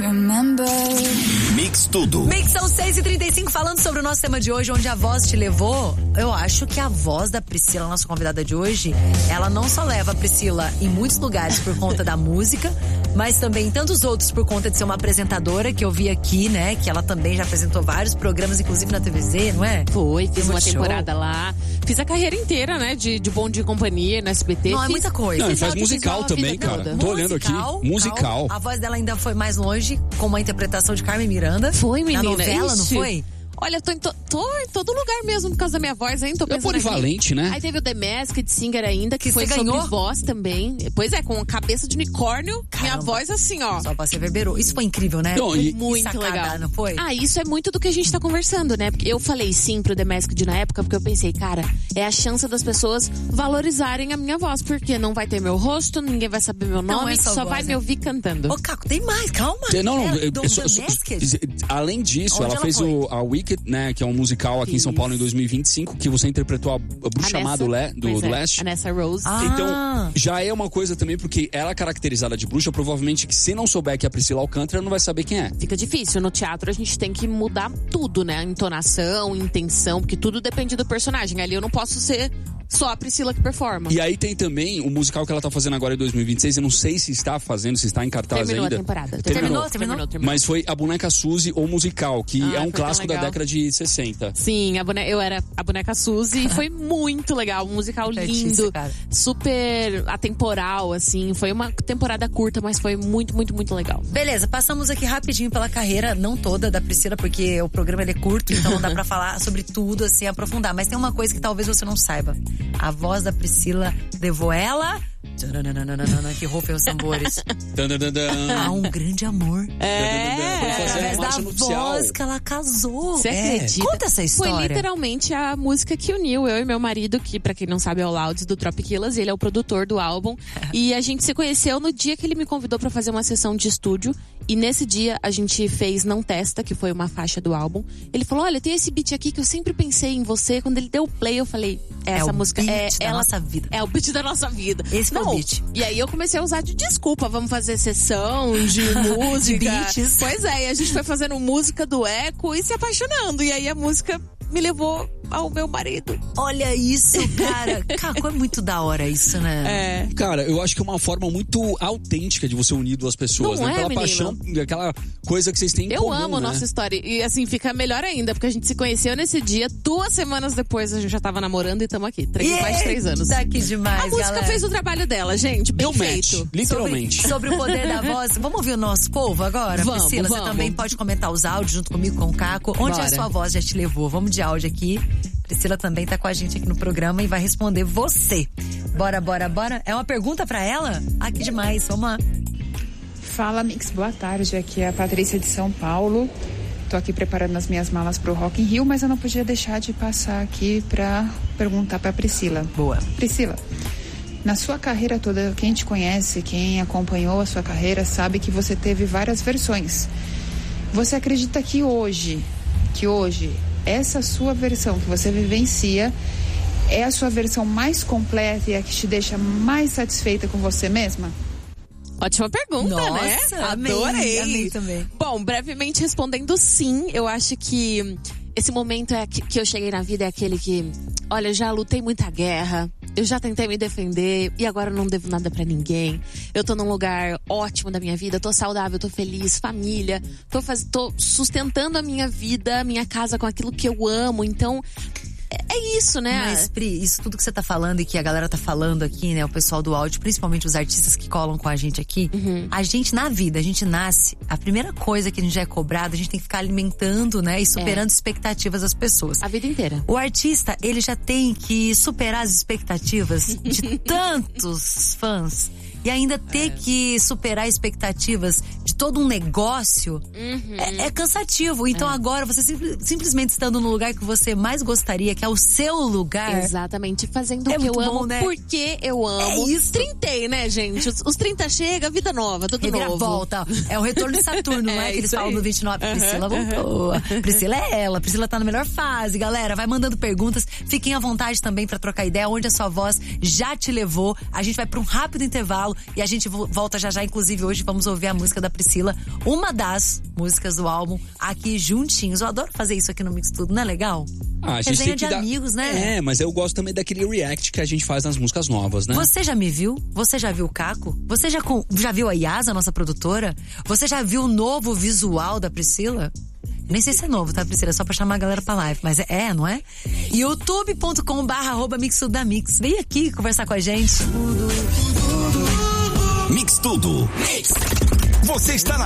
remember. Mix Tudo. Mix são 6h35, falando sobre o nosso tema de hoje, onde a voz te levou. Eu acho que a voz da Priscila, nossa convidada de hoje, ela não só leva a Priscila em muitos lugares por conta da música, mas também em tantos outros por conta de ser uma apresentadora, que eu vi aqui, né? Que ela também já apresentou vários programas, inclusive na TVZ, não é? Foi, fiz uma show. temporada lá. Fiz a carreira inteira, né? De Bom Dia e Companhia, no SBT. Não, é muita coisa. Não, e faz Exato, musical fiz a também, vida cara. toda. Tô olhando aqui. Musical. A voz dela ainda foi mais longe, com uma interpretação de Carmen Miranda. Foi, menina. Na novela, não Ixi. foi? Olha, tô em todo lugar mesmo por causa da minha voz, hein? Tô É pensando polivalente, aqui. né? Aí teve o The Masked Singer ainda, que foi você sobre ganhou? voz também. Pois é, com cabeça de unicórnio, minha Caramba. voz assim, ó. Só pra ser reverberou. Isso foi incrível, né? Não, e- Muito sacada, legal. não foi? Ah, isso é muito do que a gente tá conversando, né? Porque eu falei sim pro The Masked na época, porque eu pensei, cara, é a chance das pessoas valorizarem a minha voz, porque não vai ter meu rosto, ninguém vai saber meu Não nome, é só só voz, vai né? me ouvir cantando. Ô, Caco, tem mais, calma. Não, Do The Masked? além disso, Onde ela ela fez foi? a Wicked, né, que é um musical aqui em São Paulo em 2025, que você interpretou a bruxa má do Pois é, Leste. A Nessa Rose. Então, já é uma coisa também, porque ela é caracterizada de bruxa, provavelmente que se não souber que é a Priscila Alcântara, não vai saber quem é. Fica difícil. No teatro a gente tem que mudar tudo, né? A entonação, intenção, porque tudo depende do personagem. Ali eu não posso ser só a Priscila que performa. E aí tem também o musical que ela tá fazendo agora em 2026, eu não sei se está fazendo, se está em cartaz Terminou ainda. a temporada. Terminou? Mas foi a Boneca Suzy, ou musical, que é um foi tão clássico da legal. década de 60. Sim, eu era a boneca Suzy e foi muito legal. Um musical Artista, lindo, cara. super atemporal, assim. Foi uma temporada curta, mas foi muito, muito, muito legal. Beleza, passamos aqui rapidinho pela carreira, não toda, da Priscila, porque o programa ele é curto, então não dá pra falar sobre tudo, assim, aprofundar. Mas tem uma coisa que talvez você não saiba. A voz da Priscila levou ela... Que rufem os tambores. A um grande amor. Foi fazer Através a da marcha nupcial. voz que ela casou. Você acredita? Conta essa história. Foi literalmente a música que uniu eu e meu marido, que pra quem não sabe é o Louds do Tropiquilas, ele é o produtor do álbum. E a gente se conheceu no dia que ele me convidou pra fazer uma sessão de estúdio. E nesse dia a gente fez Não Testa, que foi uma faixa do álbum. Ele falou, olha, tem esse beat aqui que eu sempre pensei em você. Quando ele deu play, eu falei, essa música beat da ela nossa vida. É o beat da nossa vida. Esse foi o Não. beat. E aí eu comecei a usar de desculpa, vamos fazer sessão de música. beats. Pois é, e a gente foi fazendo música do Eco e se apaixonando. E aí a música me levou ao meu marido. Olha isso, cara. Caco, é muito da hora isso, né? É. Cara, eu acho que é uma forma muito autêntica de você unir duas pessoas, Não né? é, Aquela menino? paixão, aquela coisa que vocês têm em Eu comum, amo a né? nossa história. E assim, fica melhor ainda, porque a gente se conheceu nesse dia, 2 semanas depois a gente já tava namorando e estamos aqui. Mais de 3 anos. Tá aqui demais, A música galera. fez o trabalho dela, gente. Bem Deu match, feito. literalmente. Sobre o poder da voz. Vamos ouvir o nosso povo agora? Vamos, Priscila, você vamos. também pode comentar os áudios junto comigo, com o Caco. Onde Bora. a sua voz já te levou? Vamos de áudio aqui. Priscila também tá com a gente aqui no programa e vai responder você. Bora. É uma pergunta pra ela? Ah, que demais. Vamos lá. Fala, Mix, boa tarde. Aqui é a Patrícia de São Paulo. Tô aqui preparando as minhas malas pro Rock in Rio, mas eu não podia deixar de passar aqui pra perguntar pra Priscila. Boa. Priscila, na sua carreira toda, quem te conhece, quem acompanhou a sua carreira, sabe que você teve várias versões. Você acredita que hoje, essa sua versão que você vivencia é a sua versão mais completa e a que te deixa mais satisfeita com você mesma? Ótima pergunta, né? Nossa, Adorei. amei também. Bom, brevemente respondendo sim, eu acho que esse momento que eu cheguei na vida é aquele que, olha, eu já lutei muita guerra, eu já tentei me defender e agora eu não devo nada pra ninguém. Eu tô num lugar ótimo da minha vida, tô saudável, tô feliz, família, tô sustentando a minha vida, a minha casa com aquilo que eu amo, então... É isso, né? Mas, Pri, isso tudo que você tá falando e que a galera tá falando aqui, né? O pessoal do áudio, principalmente os artistas que colam com a gente aqui. A gente, na vida, a gente nasce, a primeira coisa que a gente já é cobrado, a gente tem que ficar alimentando, né? E superando expectativas das pessoas. A vida inteira. O artista, ele já tem que superar as expectativas de tantos fãs. E ainda ter que superar expectativas de todo um negócio é cansativo. Então agora, você simplesmente estando no lugar que você mais gostaria, que é o seu lugar. Exatamente, fazendo É o que eu muito bom, amo, né? porque eu amo. É isso. Trintei, né, gente? Os 30 chega, vida nova, tudo novo. Reviravolta. É o retorno de Saturno, não é? Que eles isso falam aí. no 29. Priscila voltou. Priscila é ela. Priscila tá na melhor fase, galera. Vai mandando perguntas. Fiquem à vontade também pra trocar ideia. Onde a sua voz já te levou. A gente vai pra um rápido intervalo. Tudo. E a gente volta já. Inclusive, hoje vamos ouvir a música da Priscila, uma das músicas do álbum, aqui juntinhos. Eu adoro fazer isso aqui no Mix Tudo, não é legal? A gente Resenha tem que de amigos, né? Mas eu gosto também daquele react que a gente faz nas músicas novas, né? Você já me viu? Você já viu o Caco? Você já viu a Yasa, nossa produtora? Você já viu o novo visual da Priscila? Nem sei se é novo, tá, Priscila? É só pra chamar a galera pra live. Mas não é? youtube.com/mixtudamix. Vem aqui conversar com a gente. Mix Tudo. Você está na